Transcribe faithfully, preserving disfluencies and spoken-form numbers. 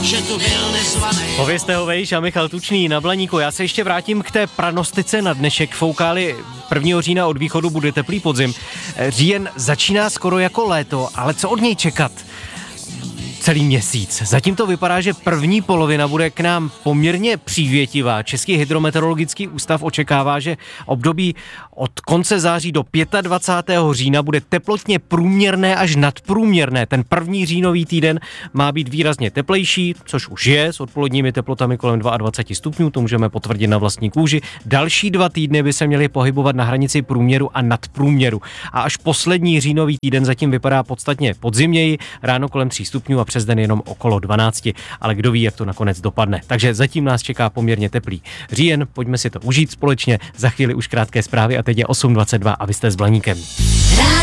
že tu byl nezvaný. Povězte ho vejš a Michal Tučný na Blaníku. Já se ještě vrátím k té pranostice na dnešek. Foukáli prvního října od východu, bude teplý podzim. Říjen začíná skoro jako léto, ale co od něj čekat? Celý měsíc. Zatím to vypadá, že první polovina bude k nám poměrně přívětivá. Český hydrometeorologický ústav očekává, že období od konce září do dvacátého pátého října bude teplotně průměrné až nadprůměrné. Ten první říjnový týden má být výrazně teplejší, což už je, s odpoledními teplotami kolem dvacet dva stupňů, to můžeme potvrdit na vlastní kůži. Další dva týdny by se měly pohybovat na hranici průměru a nadprůměru. A až poslední říjnový týden zatím vypadá podstatně podzimněji, ráno kolem tří stupňů a přes den jenom okolo dvanácti, ale kdo ví, jak to nakonec dopadne. Takže zatím nás čeká poměrně teplý říjen, pojďme si to užít společně, za chvíli už krátké zprávy a teď je osm dvacet dva a vy jste s Blaníkem.